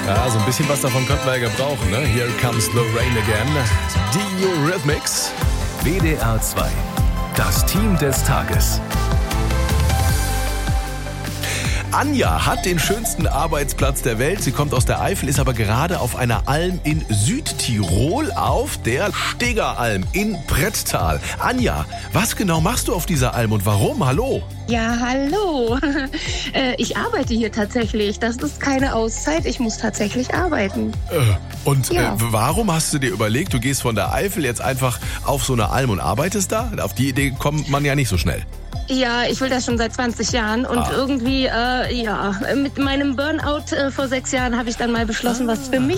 Ja, so ein bisschen was davon könnten wir ja gebrauchen, ne? Here comes the rain again. Die Eurythmics. WDR 2. Das Team des Tages. Anja hat den schönsten Arbeitsplatz der Welt. Sie kommt aus der Eifel, ist aber gerade auf einer Alm in Südtirol auf der Stegeralm in Bretttal. Anja, was genau machst du auf dieser Alm und warum? Hallo. Ja, hallo. Ich arbeite hier tatsächlich. Das ist keine Auszeit. Ich muss tatsächlich arbeiten. Warum hast du dir überlegt, du gehst von der Eifel jetzt einfach auf so eine Alm und arbeitest da? Auf die Idee kommt man ja nicht so schnell. Ja, ich will das schon seit 20 Jahren und irgendwie, mit meinem Burnout vor 6 Jahren habe ich dann mal beschlossen, was für mich